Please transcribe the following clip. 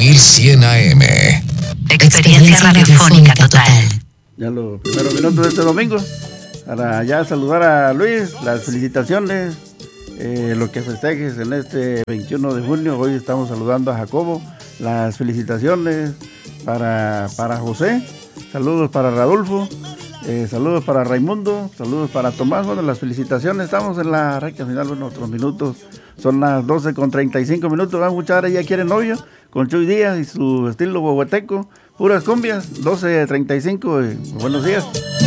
1100 AM. Experiencia radiofónica total. Ya los primeros minutos de este domingo, para ya saludar a Luis, las felicitaciones, lo que festejes en este 21 de junio. Hoy estamos saludando a Jacobo, las felicitaciones para José, saludos para Radolfo, saludos para Raimundo, saludos para Tomás. Bueno, las felicitaciones, estamos en la recta final, bueno, otros minutos, son las 12:35 minutos, van a escuchar, ella quiere novio, con Chuy Díaz y su estilo huehueteco, puras cumbias, 12:35, buenos días.